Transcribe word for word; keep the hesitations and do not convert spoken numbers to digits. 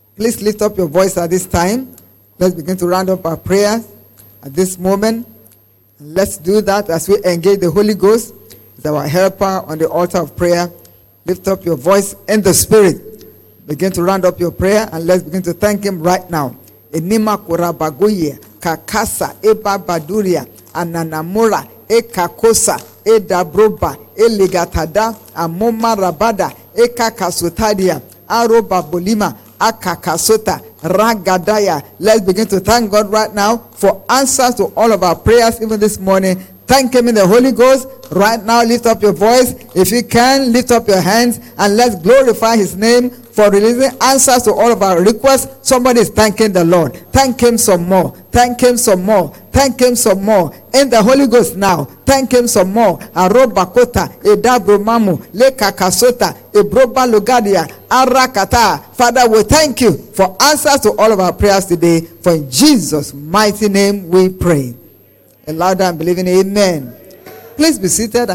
Please lift up your voice at this time. Let's begin to round up our prayers at this moment. Let's do that as we engage the Holy Ghost as our helper on the altar of prayer. Lift up your voice in the Spirit. Begin to round up your prayer and let's begin to thank Him right now. Enima kurabagoye, kakasa, eba baduria, ananamura, e kakosa, e dabroba, e ligatada, amoma rabada, e kakasutadia, aroba bolima, akakasota, ragadaya. Let's begin to thank God right now for answers to all of our prayers even this morning. Thank Him in the Holy Ghost. Right now, lift up your voice. If you can, lift up your hands and let's glorify His name for releasing answers to all of our requests. Somebody is thanking the Lord. Thank Him some more. Thank Him some more. Thank Him some more. In the Holy Ghost now. Thank Him some more. Arobakota, Edabromamu, Lekakasota, Ebroba Lugadia, Arakata. Father, we thank You for answers to all of our prayers today. For in Jesus' mighty name we pray. And louder and believing amen. Please be seated.